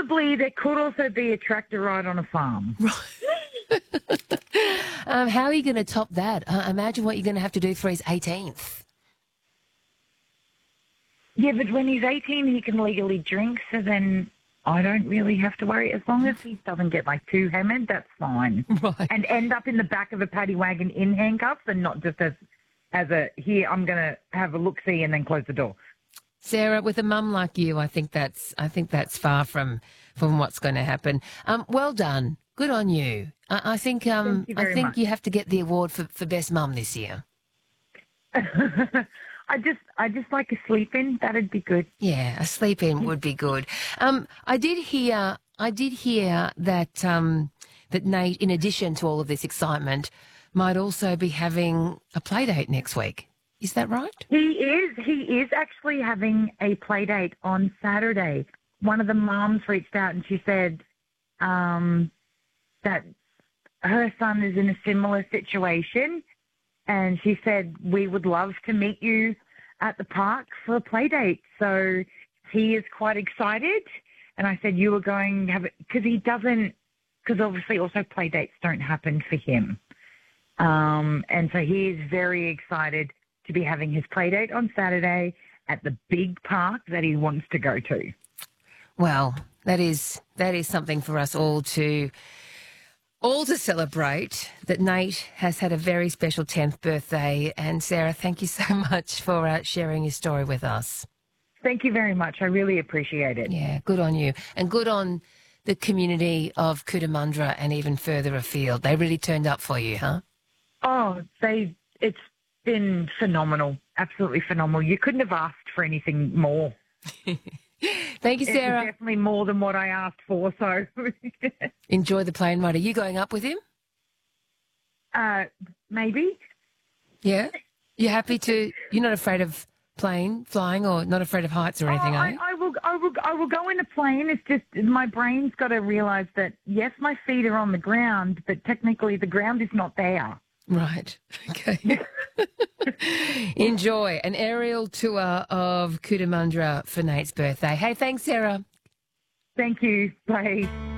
Possibly there could also be a tractor ride on a farm. How are you going to top that? Imagine what you're going to have to do for his 18th. Yeah, but when he's 18, he can legally drink, so then I don't really have to worry. As long as he doesn't get, like, too hammered, that's fine. Right. And end up in the back of a paddy wagon in handcuffs and not just as a, here, I'm going to have a look-see and then close the door. Sarah, with a mum like you, I think that's far from what's going to happen. Well done. Good on you. I think Thank you very much. you have to get the award for best mum this year. I just like a sleep in. That'd be good. Yeah, a sleep in would be good. I did hear that that Nate, in addition to all of this excitement, might also be having a play date next week. Is that right? He is actually having a play date on Saturday. One of the moms reached out and she said that her son is in a similar situation, and she said, we would love to meet you at the park for a play date. So he is quite excited. And I said, you were going to have it, because obviously also play dates don't happen for him. And so he is very excited to be having his play date on Saturday at the big park that he wants to go to. Well, that is something for us all to celebrate, that Nate has had a very special 10th birthday. And Sarah, thank you so much for sharing your story with us. Thank you very much. I really appreciate it. Yeah, good on you. And good on the community of Cootamundra and even further afield. They really turned up for you, huh? Oh, it's been phenomenal. Absolutely phenomenal. You couldn't have asked for anything more. Thank you, Sarah. It's definitely more than what I asked for, so. Enjoy the plane ride. Are you going up with him? Maybe. Yeah? You're happy to, you're not afraid of flying or not afraid of heights or anything, are you? I will go in a plane. It's just my brain's got to realise that, yes, my feet are on the ground, but technically the ground is not there. Right. Okay. Enjoy an aerial tour of Cootamundra for Nate's birthday. Hey, thanks, Sarah. Thank you. Bye.